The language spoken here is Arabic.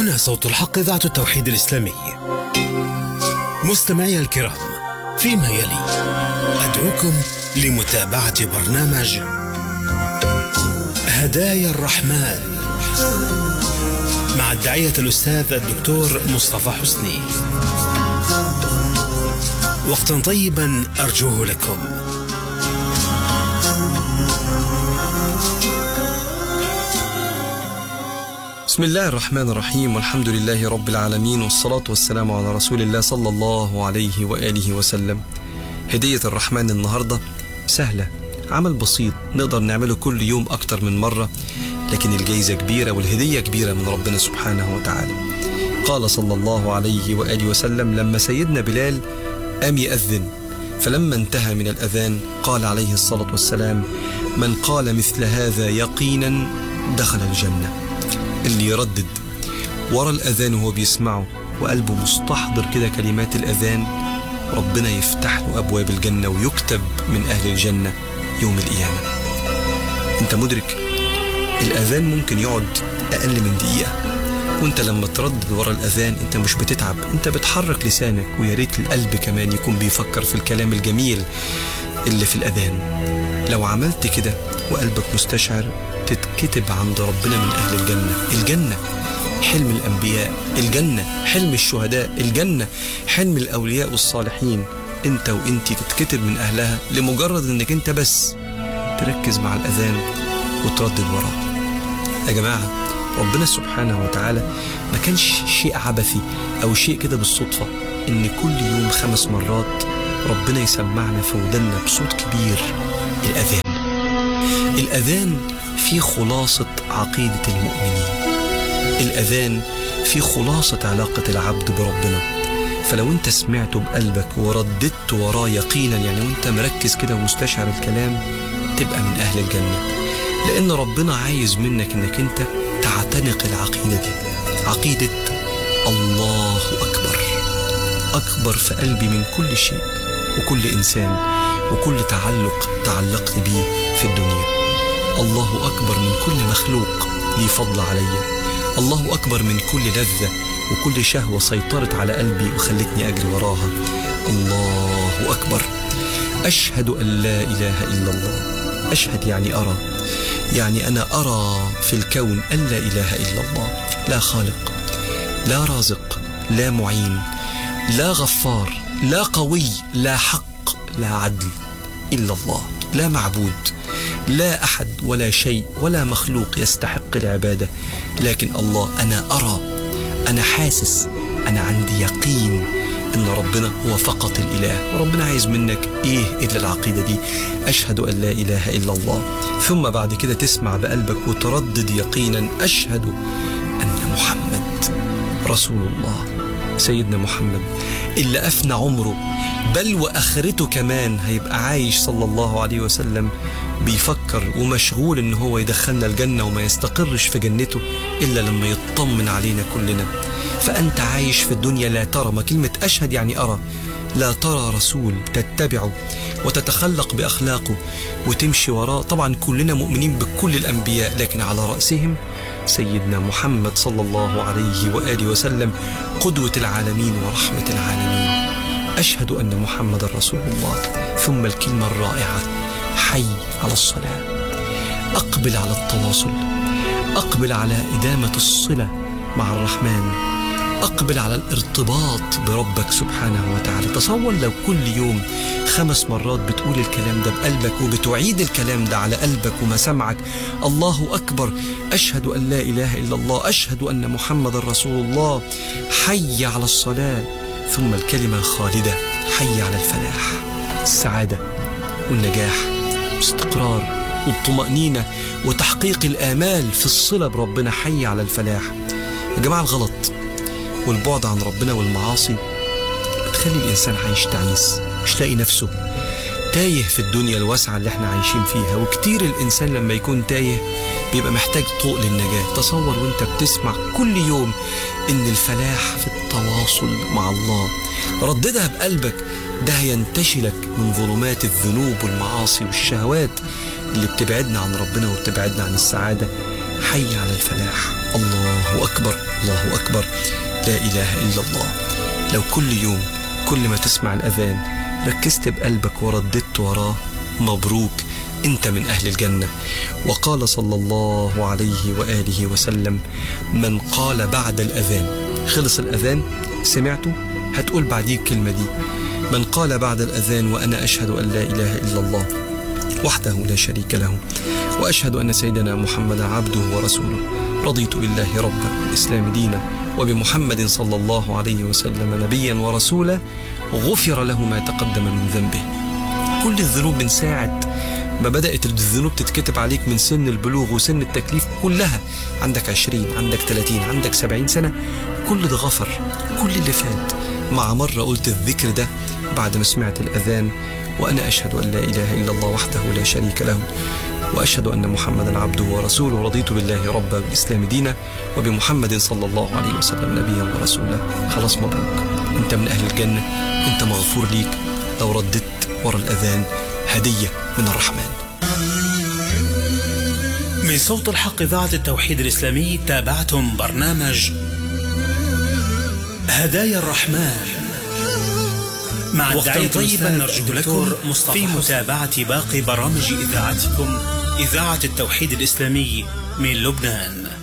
هنا صوت الحق، إذاعة التوحيد الإسلامي. مستمعي الكرام، فيما يلي أدعوكم لمتابعة برنامج هدايا الرحمن مع الداعية الأستاذ الدكتور مصطفى حسني. وقتا طيبا أرجوه لكم. بسم الله الرحمن الرحيم، والحمد لله رب العالمين، والصلاة والسلام على رسول الله صلى الله عليه وآله وسلم. هدية الرحمن النهاردة سهلة، عمل بسيط نقدر نعمله كل يوم أكتر من مرة، لكن الجايزة كبيرة والهدية كبيرة من ربنا سبحانه وتعالى. قال صلى الله عليه وآله وسلم لما سيدنا بلال قام يأذن، فلما انتهى من الأذان قال عليه الصلاة والسلام: من قال مثل هذا يقينا دخل الجنة. اللي يردد ورا الأذان وهو بيسمعه وقلبه مستحضر كده كلمات الأذان، ربنا يفتح له أبواب الجنة ويكتب من أهل الجنة يوم القيامة. انت مدرك الأذان ممكن يقعد أقل من دقيقة، وانت لما تردد ورا الأذان انت مش بتتعب، انت بتحرك لسانك، ويا ريت القلب كمان يكون بيفكر في الكلام الجميل اللي في الأذان. لو عملت كده وقلبك مستشعر تتكتب عند ربنا من أهل الجنة. الجنة حلم الأنبياء، الجنة حلم الشهداء، الجنة حلم الأولياء والصالحين. انت وانتي تتكتب من أهلها لمجرد انك انت بس تركز مع الأذان وتردد وراه. يا جماعة، ربنا سبحانه وتعالى ما كانش شيء عبثي أو شيء كده بالصدفة إن كل يوم 5 مرات ربنا يسمعنا في ودنا بصوت كبير الأذان. الأذان فيه خلاصة عقيدة المؤمنين، الأذان فيه خلاصة علاقة العبد بربنا. فلو انت سمعته بقلبك ورددت وراه يقينا، يعني وانت مركز كده ومستشعر الكلام، تبقى من أهل الجنة. لأن ربنا عايز منك انك انت تعتنق العقيدة دي، عقيدة الله أكبر، أكبر في قلبي من كل شيء وكل إنسان وكل تعلق تعلقت بيه في الدنيا. الله أكبر من كل مخلوق لي فضل علي، الله أكبر من كل لذة وكل شهوة سيطرت على قلبي وخلتني أجري وراها. الله أكبر. أشهد أن لا إله إلا الله. أشهد يعني أرى، يعني أنا أرى في الكون أن لا إله إلا الله، لا خالق، لا رازق، لا معين، لا غفار، لا قوي، لا حق، لا عدل إلا الله، لا معبود، لا أحد ولا شيء ولا مخلوق يستحق العبادة لكن الله. أنا أرى، أنا حاسس، أنا عندي يقين إن ربنا هو فقط الإله. وربنا عايز منك إيه إلا العقيدة دي، أشهد أن لا إله إلا الله. ثم بعد كده تسمع بقلبك وتردد يقينا: أشهد أن محمد رسول الله. سيدنا محمد اللي أفنى عمره بل وآخرته كمان هيبقى عايش صلى الله عليه وسلم بيفكر ومشغول إن هو يدخلنا الجنة وما يستقرش في جنته إلا لما يطمن علينا كلنا. فأنت عايش في الدنيا لا ترى، ما كلمة أشهد يعني أرى، لا ترى رسول تتبعه وتتخلق بأخلاقه وتمشي وراه. طبعا كلنا مؤمنين بكل الأنبياء، لكن على رأسهم سيدنا محمد صلى الله عليه وآله وسلم، قدوة العالمين ورحمة العالمين. أشهد أن محمد رسول الله. ثم الكلمة الرائعة: حي على الصلاة. أقبل على التواصل، أقبل على إدامة الصلة مع الرحمن، أقبل على الارتباط بربك سبحانه وتعالى. تصور لو كل يوم 5 مرات بتقول الكلام ده بقلبك وبتعيد الكلام ده على قلبك ومسامعك: الله أكبر، أشهد أن لا إله إلا الله، أشهد أن محمد رسول الله، حي على الصلاة. ثم الكلمة الخالدة: حي على الفلاح. السعادة والنجاح واستقرار والطمأنينة وتحقيق الآمال في الصلة بربنا، حي على الفلاح. يا جماعة، الغلط والبعد عن ربنا والمعاصي بتخلي الإنسان عايش تعيس، مش لاقي نفسه، تايه في الدنيا الواسعة اللي احنا عايشين فيها. وكتير الإنسان لما يكون تايه بيبقى محتاج طوق للنجاة. تصور وانت بتسمع كل يوم إن الفلاح في التواصل مع الله، رددها بقلبك، ده هينتشلك من ظلمات الذنوب والمعاصي والشهوات اللي بتبعدنا عن ربنا وبتبعدنا عن السعادة. حي على الفلاح. الله أكبر، الله أكبر، لا إله إلا الله. لو كل يوم كل ما تسمع الأذان ركزت بقلبك ورددت وراه، مبروك، أنت من أهل الجنة. وقال صلى الله عليه وآله وسلم: من قال بعد الأذان، خلص الأذان سمعته هتقول بعديه الكلمة دي: من قال بعد الأذان وأنا أشهد أن لا إله إلا الله وحده لا شريك له وأشهد أن سيدنا محمدا عبده ورسوله، رضيت بالله ربا والإسلام دينا وبمحمد صلى الله عليه وسلم نبيا ورسولا، غفر له ما تقدم من ذنبه. كل الذنوب من ساعة ما بدأت الذنوب تتكتب عليك من سن البلوغ وسن التكليف كلها، عندك 20 عندك 30 عندك 70 سنة، كل ده غفر، كل اللي فات. مع مرة قلت الذكر ده بعد ما سمعت الأذان: وأنا أشهد أن لا إله إلا الله وحده لا شريك له وأشهد أن محمدا عبده ورسوله، رضيت بالله ربا والإسلام دينا وبمحمد صلى الله عليه وسلم نبيا ورسولا. خلاص مبروك، أنت من أهل الجنة، أنت مغفور ليك لو رددت ورا الأذان، هدية من الرحمن. من صوت الحق إذاعة التوحيد الإسلامي تابعتم برنامج هدايا الرحمن مع الداعية طيبا. نرجو لكم في متابعة باقي برامج إذاعتكم إذاعة التوحيد الإسلامي من لبنان.